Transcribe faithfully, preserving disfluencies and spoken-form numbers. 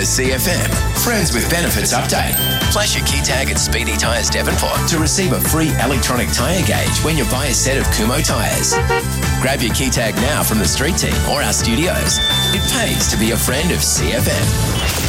C F M Friends with Benefits update. Flash your key tag at Speedy Tyres Devonport to receive a free electronic tyre gauge when you buy a set of Kumho tyres. Grab your key tag now from the street team or our studios. It pays to be a friend of C F M.